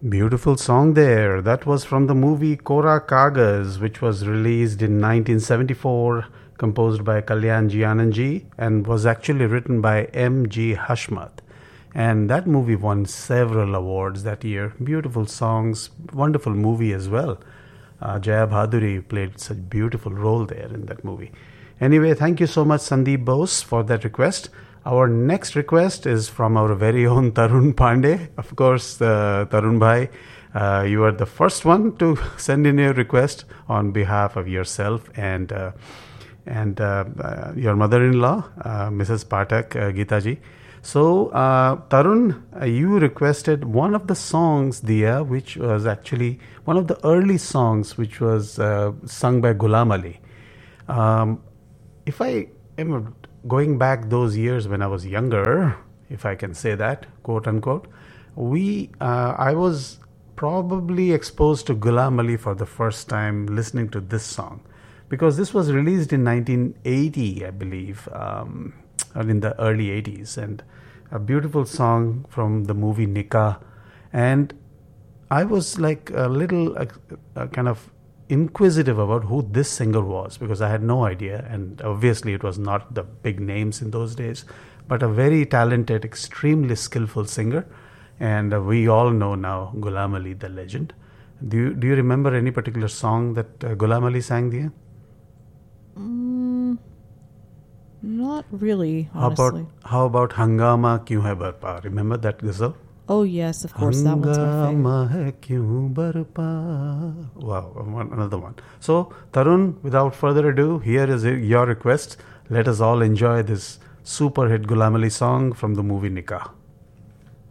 Beautiful song there. That was from the movie Kora Kagas, which was released in 1974, composed by Kalyan Jiananji, and was actually written by M.G. Hashmat. And that movie won several awards that year. Beautiful songs, wonderful movie as well. Jaya Bhaduri played such a beautiful role there in that movie. Anyway, thank you so much, Sandeep Bose, for that request. Our next request is from our very own Tarun Pandey. Of course, Tarun Bhai, you are the first one to send in your request on behalf of yourself and your mother-in-law, Mrs. Patak Geetaji. So, Tarun, you requested one of the songs, Diya, which was actually one of the early songs which was sung by Ghulam Ali. If I am going back those years when I was younger, if I can say that, quote unquote, I was probably exposed to Ghulam Ali for the first time listening to this song, because this was released in 1980, I believe, or in the early 80s, and a beautiful song from the movie Nikah. And I was like a little kind of inquisitive about who this singer was, because I had no idea, and obviously it was not the big names in those days, but a very talented, extremely skillful singer. And we all know now Ghulam Ali, the legend. Do you remember any particular song that Ghulam Ali sang, Diya? Not really, honestly. How about Hangama Kyun Hai Barpa? Remember that ghazal? Oh yes, of course, that one's my favorite. Hangama hai kyun barpa. Wow, another one. So, Tarun, without further ado, here is your request. Let us all enjoy this super hit Ghulam Ali song from the movie Nikah.